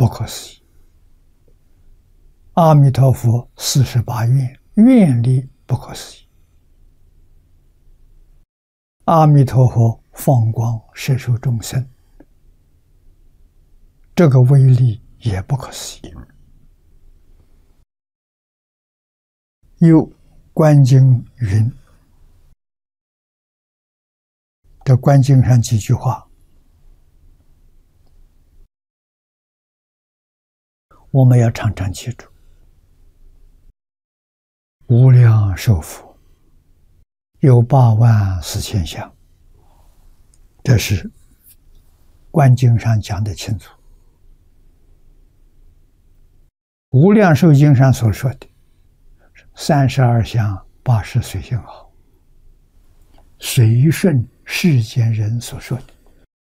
不可思议。阿弥陀佛48愿，愿力不可思议。阿弥陀佛放光摄受众生，这个威力也不可思议。有观经云，这观经上几句话，我们要常常记住：无量寿佛有84000相，这是观经上讲得清楚。无量寿经上所说的32相80随行好，随顺世间人所说的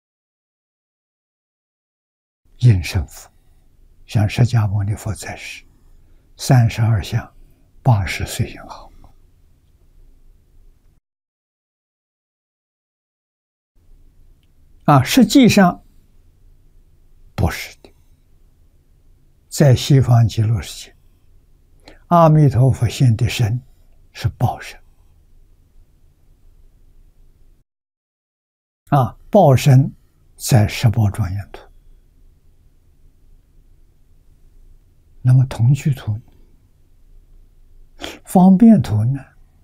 应身佛，像释迦牟尼佛在世32相80随行好。实际上不是的。在西方极乐世界，阿弥陀佛现的身是报身。报身在十宝庄严图。那么同居图、方便图呢？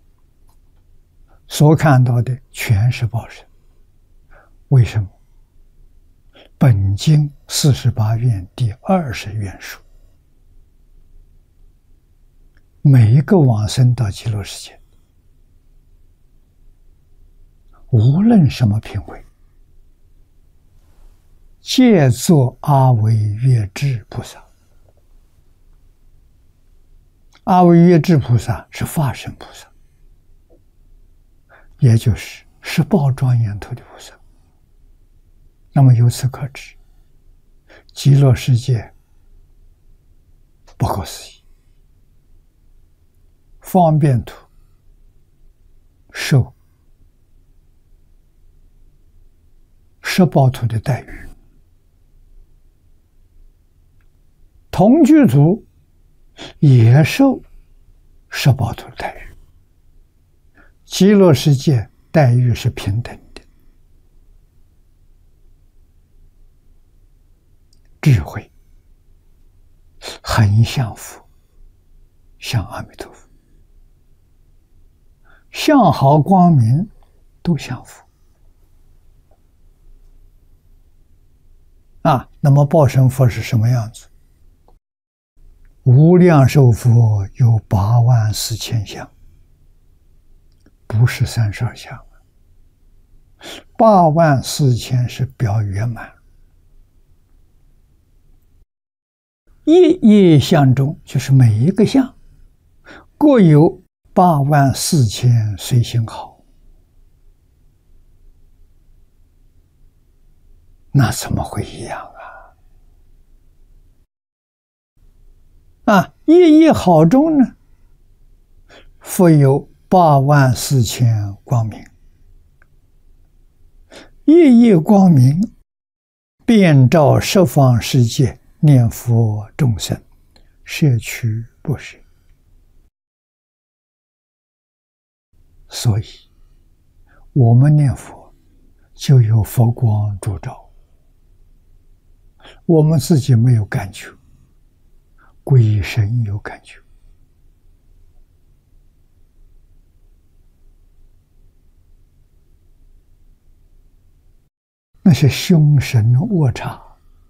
所看到的全是报身。为什么？本经48愿第20愿说，每一个往生到极乐世界，无论什么品位，皆作阿惟越致菩萨。阿惟越致菩萨是化身菩萨，也就是十宝庄严图的菩萨。那么由此可知，极乐世界不可思议，方便图受十宝图的待遇，同居图也受十宝图的待遇。极乐世界待遇是平等的，智慧很像佛，像阿弥陀佛，相好光明都像佛。那么报身佛是什么样子？无量寿佛有84000相，不是32相。84000是表圆满。一一相中，就是每一个相各有84000随行好，那怎么会一样一一好中呢，复有84000光明，一一光明遍照十方世界，念佛众生，摄取不舍。所以我们念佛就有佛光烛照，我们自己没有感觉，鬼神有感觉。那些凶神恶煞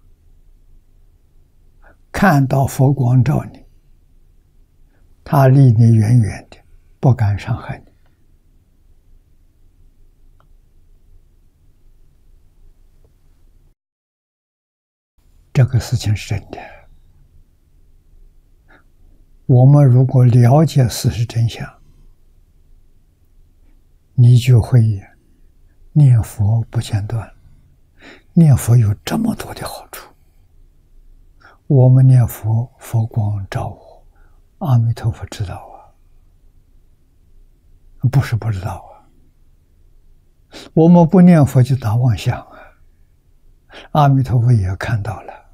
看到佛光照你，他离你远远的，不敢伤害你。这个事情是真的。我们如果了解事实真相，你就会念佛不间断。念佛有这么多的好处。我们念佛，佛光照我，阿弥陀佛知道不是不知道我们不念佛就打妄想阿弥陀佛也看到了。